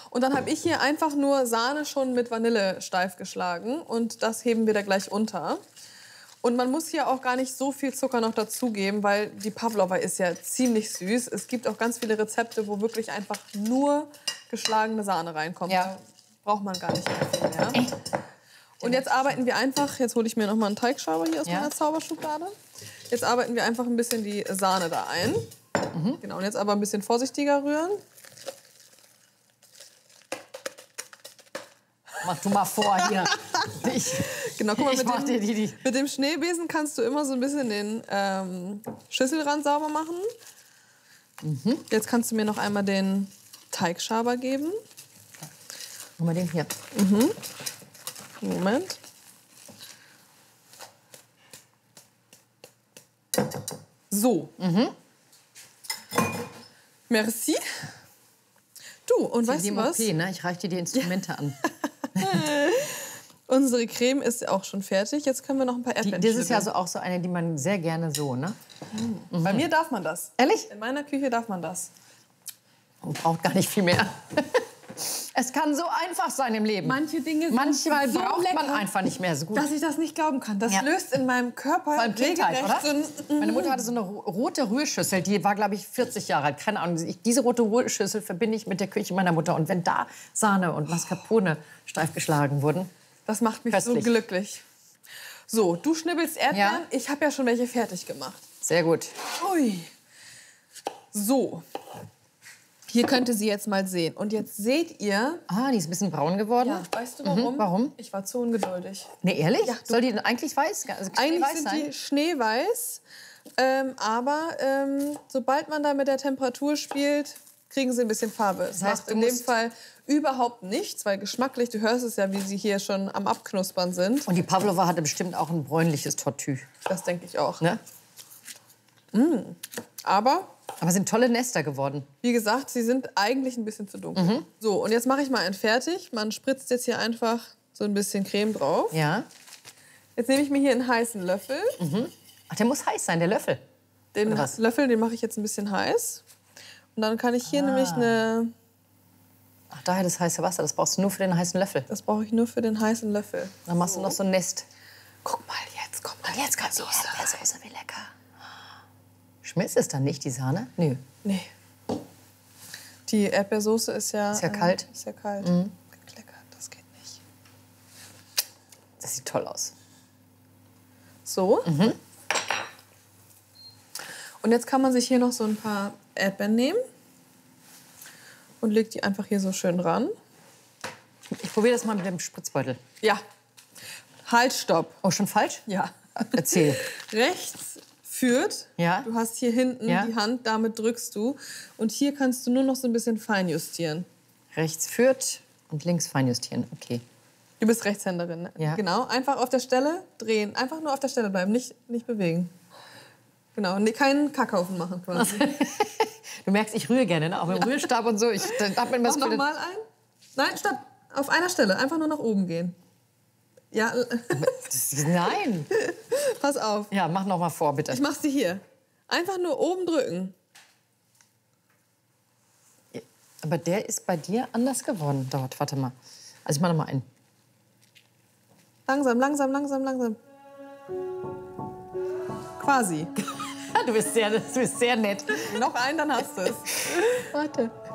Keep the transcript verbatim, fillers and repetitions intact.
Und dann habe ich hier einfach nur Sahne schon mit Vanille steif geschlagen. Und das heben wir da gleich unter. Und man muss hier auch gar nicht so viel Zucker noch dazugeben, weil die Pavlova ist ja ziemlich süß. Es gibt auch ganz viele Rezepte, wo wirklich einfach nur geschlagene Sahne reinkommt. Ja. Da braucht man gar nicht mehr viel mehr. Und jetzt arbeiten wir einfach, jetzt hole ich mir noch mal einen Teigschaber hier aus Ja. meiner Zauberschublade. Jetzt arbeiten wir einfach ein bisschen die Sahne da ein. Mhm. Genau, und jetzt aber ein bisschen vorsichtiger rühren. Mach du mal vor hier. Ich, Genau, guck mal, ich mit, mach dir dem, die, die. mit dem Schneebesen kannst du immer so ein bisschen den ähm, Schüsselrand sauber machen. Mhm. Jetzt kannst du mir noch einmal den Teigschaber geben. Guck mal den hier. Mhm. Moment. So. Mhm. Merci. Du, und weißt du was? Okay, ne? Ich reiche dir die Instrumente an. Unsere Creme ist auch schon fertig. Jetzt können wir noch ein paar Erdbeeren Die, das ist ja schnibbeln. so auch so eine, die man sehr gerne so, ne? Mhm. Bei mir darf man das. Ehrlich? In meiner Küche darf man das. Man braucht gar nicht viel mehr. Es kann so einfach sein im Leben. Manche Dinge sind Manchmal so braucht man lecker, einfach nicht mehr so gut. dass ich das nicht glauben kann. Das Ja. löst in meinem Körper Vor allem Kindheit, oder? so ein- Meine Mutter hatte so eine ro- rote Rührschüssel, die war, glaube ich, vierzig Jahre alt. Keine Ahnung. Ich, diese rote Rührschüssel verbinde ich mit der Küche meiner Mutter. Und wenn da Sahne und Mascarpone steif geschlagen wurden. Das macht mich Köstlich. so glücklich. So, du schnibbelst Erdbeeren. Ja. Ich habe ja schon welche fertig gemacht. Sehr gut. Ui. So. Hier könnt ihr sie jetzt mal sehen. Und jetzt seht ihr... Ah, die ist ein bisschen braun geworden. Ja, weißt du warum? Mhm, warum? Ich war zu ungeduldig. Nee, ehrlich? Ja, du- Soll die denn eigentlich weiß? Also Eigentlich weiß sind sein? die schneeweiß. Ähm, aber ähm, sobald man da mit der Temperatur spielt, kriegen sie ein bisschen Farbe. Das heißt, macht du in dem musst- Fall überhaupt nichts, weil geschmacklich, du hörst es ja, wie sie hier schon am Abknuspern sind. Und die Pavlova hatte bestimmt auch ein bräunliches Tortue. Das denke ich auch. Ne? Aber, Aber sind tolle Nester geworden. wie gesagt, sie sind eigentlich ein bisschen zu dunkel. So, und jetzt mache ich mal einen fertig. Man spritzt jetzt hier einfach so ein bisschen Creme drauf. Ja. Jetzt nehme ich mir hier einen heißen Löffel. Ach, der muss heiß sein, der Löffel. Den Oder was? Löffel, den mache ich jetzt ein bisschen heiß. Und dann kann ich hier Ah. nämlich eine... Ach, daher das heiße Wasser. Das brauchst du nur für den heißen Löffel. Das brauche ich nur für den heißen Löffel. Dann machst du noch so ein Nest. Guck mal, jetzt kommt mal Jetzt kommt die Erdbeersoße. Erdbeersoße, wie lecker. Schmilzt es dann nicht, die Sahne? Nö. Nee. Die Erdbeersoße ist ja... Ist ja kalt. Äh, ist ja kalt. Mhm. Lecker, das geht nicht. Das sieht toll aus. So. Mhm. Und jetzt kann man sich hier noch so ein paar Erdbeeren nehmen. Und legt die einfach hier so schön ran. Ich probiere das mal mit dem Spritzbeutel. Ja. Halt, stopp. Oh, schon falsch? Ja. Erzähl. Rechts führt. Ja. Du hast hier hinten Ja. die Hand, damit drückst du. Und hier kannst du nur noch so ein bisschen fein justieren. Rechts führt und links feinjustieren. Okay. Du bist Rechtshänderin, ne? Ja. Genau. Einfach auf der Stelle drehen. Einfach nur auf der Stelle bleiben, nicht, nicht bewegen. Genau. Nee, keinen Kackhaufen machen quasi. Du merkst, ich rühre gerne, ne? Auch mit dem Rührstab und so. Ich hab mir Mach was noch mal ein. Nein, stopp. Auf einer Stelle. Einfach nur nach oben gehen. Ja, Nein. pass auf. Ja, mach noch mal vor, bitte. Ich mach sie hier. Einfach nur oben drücken. Aber der ist bei dir anders geworden dort. Warte mal. Also ich mach noch mal einen. Langsam, langsam, langsam, langsam. Quasi. Du bist sehr, du bist sehr nett. Noch einen, dann hast du es. Warte.